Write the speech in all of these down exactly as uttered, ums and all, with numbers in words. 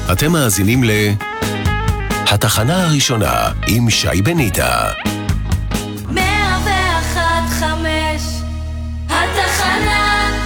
אתם מאזינים ל... התחנה הראשונה עם שי בניטה. מאה ואחת חמש, התחנה.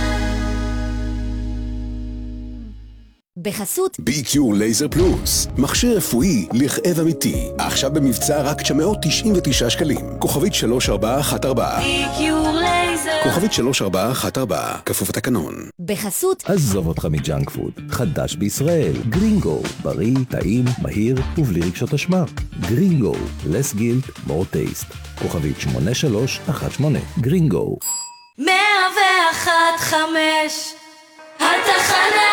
בחסות בי קיו לייזר פלוס, מכשיר רפואי לכאב אמיתי, עכשיו במבצע רק תשע מאות תשעים ותשעה שקלים. כוכבית שלוש ארבע אחת ארבע. בי קיו לייזר. כוכבית שלוש ארבע אחת ארבע, כפוף התקנון. בחסות עזוב אותך מג'אנק פוד, חדש בישראל, גרינגו, בריא, טעים, מהיר ובלי רגשות אשמה. גרינגו, less guilt, more taste. כוכבית שמונה שלוש אחת שמונה, גרינגו. מאה ואחת חמש, התחנה.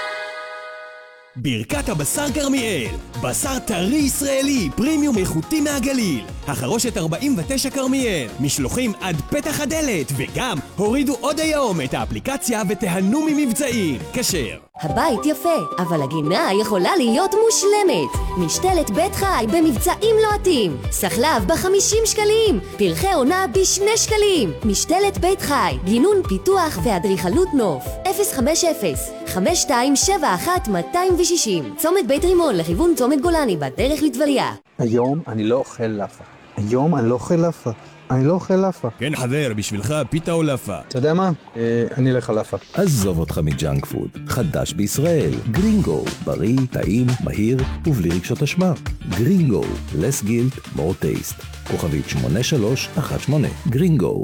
ברכת הבשר כרמיאל, בשר טרי ישראלי, פרימיום איכותי מהגליל. החרושת ארבעים ותשע כרמיאל, משלוחים עד פתח הדלת, וגם הורידו עוד היום את האפליקציה ותהנו ממבצעים. כשר. הבית יפה, אבל הגינה יכולה להיות מושלמת. משתלת בית חי במבצעים לוהטים. סחלב ב-חמישים שקלים, פרחי עונה בשני שקלים. משתלת בית חי, גינון פיתוח ואדריכלות נוף. אפס חמש אפס חמש שתיים שבע אחת מאתיים ושישים. צומת בית רימון לכיוון צומת גולני בדרך לטבריה. היום אני לא אוכל לאפה. היום אני לא אוכל לאפה. אני לא אוכל לאפה. כן חבר, בשבילך פיתה או לאפה? אתה יודע מה? אה, אני אלך לאפה. עזוב אותך מג'אנק פוד, חדש בישראל, גרינגו, בריא, טעים, מהיר ובלי רגשות אשמה. גרינגו, less guilt, more taste. כוכבית שמונה שלוש אחת שמונה, גרינגו.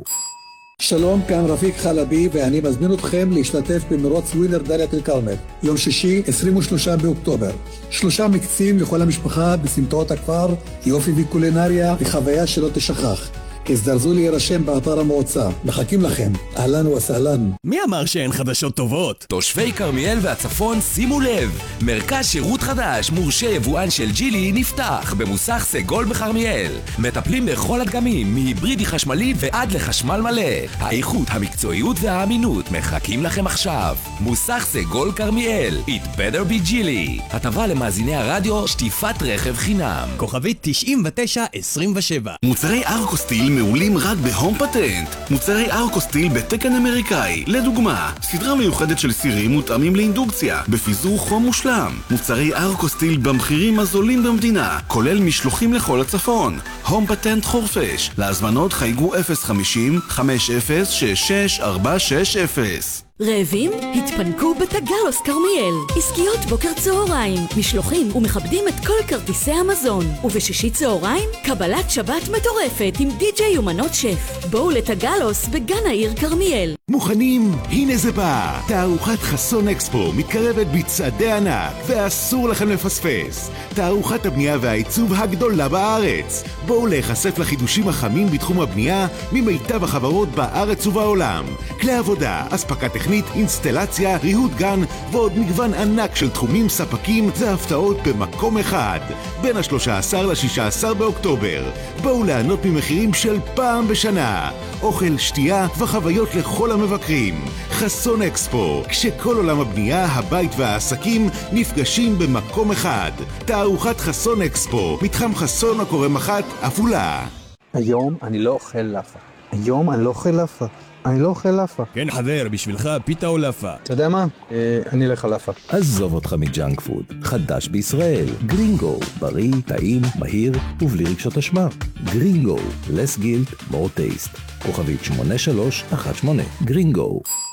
שלום, כאן רפיק חלבי ואני מזמין אתכם להשתתף במרוץ ווינר דאלית אל כרמל יום שישי עשרים ושלושה באוקטובר. שלושה מקצים לכל המשפחה בסמטאות הכפר, יופי וקולינריה וחוויה שלא תשכח. הזדרזו להירשם באתר המועצה. מחכים לכם. אהלן וסהלן. מי אמר שאין חדשות טובות? תושבי כרמיאל והצפון, שימו לב, מרכז שירות חדש מורשה יבואן של ג'ילי נפתח במוסך סגול בכרמיאל. מטפלים בכל הדגמים, מהיברידי חשמלי ועד לחשמל מלא. האיכות, המקצועיות והאמינות מחכים לכם עכשיו. מוסך סגול כרמיאל, It better be ג'ילי. הטבה למאזיני הרדיו, שטיפת רכב חינם. כוכבית תשעים ותשע עשרים ושבע. מוצרי ארקוסטיל מעולים רק בהום פטנט. מוצרי ארקוסטיל בתקן אמריקאי. לדוגמה, סדרה מיוחדת של סירים מותאמים לאינדוקציה, בפיזור חום מושלם. מוצרי ארקוסטיל במחירים הזולים במדינה, כולל משלוחים לכל הצפון. הום פטנט חורפש. להזמנות חייגו אפס חמישים חמש אפס שש שש ארבע שש אפס. רעבים? התפנקו בתגלוס כרמיאל. עסקיות בוקר צהריים, משלוחים ומכבדים את כל כרטיסי המזון. ובשישי צהריים, קבלת שבת מטורפת עם די-ג'יי ומנות שף. בואו לתגלוס בגן העיר כרמיאל. מוכנים? הנה זה בא. תערוכת חסון אקספו מתקרבת בצעדי ענק, ואסור לכם לפספס. תערוכת הבנייה והעיצוב הגדולה בארץ. בואו להיחשף לחידושים החמים בתחום הבנייה ממיטב החברות בארץ ובעולם. כלי עבודה, אספקת טכנית, אינסטלציה, ריהוט גן ועוד מגוון ענק של תחומים, ספקים והפתעות במקום אחד. בין ה-שלושה עשר ל-שישה עשר באוקטובר. בואו ליהנות ממחירים של פעם בשנה. אוכל, שתייה וחוויות לכל המבקרים. חסון אקספו, כשכל עולם הבנייה, הבית והעסקים נפגשים במקום אחד. תערוכת חסון אקספו, מתחם חסון הקורם אחת, עפולה. היום אני לא אוכל לאפה. היום אני לא אוכל לאפה. אני לא אוכל לאפה. כן חבר, בשבילך פיתה או לאפה? אתה יודע מה? אה, אני אלך לאפה. עזוב אותך מג'אנק פוד, חדש בישראל, גרינגו, בריא, טעים, מהיר ובלי רגשות אשמה. גרינגו, less guilt, more taste. כוכבית שמונה שלוש אחת שמונה, גרינגו.